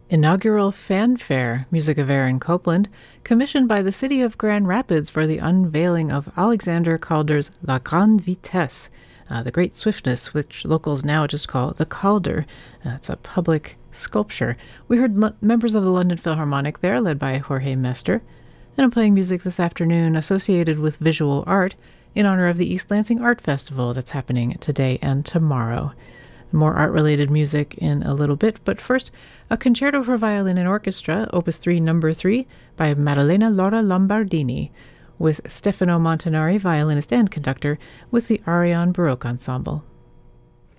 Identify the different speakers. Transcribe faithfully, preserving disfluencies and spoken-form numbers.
Speaker 1: Inaugural Fanfare, Music of Aaron Copland, commissioned by the city of Grand Rapids for the unveiling of Alexander Calder's La Grande Vitesse, uh, the Great Swiftness, which locals now just call the Calder. Uh, it's a public sculpture. We heard l- members of the London Philharmonic there, led by Jorge Mester. And I'm playing music this afternoon associated with visual art in honor of the East Lansing Art Festival that's happening today and tomorrow. More art-related music in a little bit, but first, a concerto for violin and orchestra, Opus three, Number three, by Maddalena Laura Lombardini, with Stefano Montanari, violinist and conductor, with the Arion Baroque Ensemble.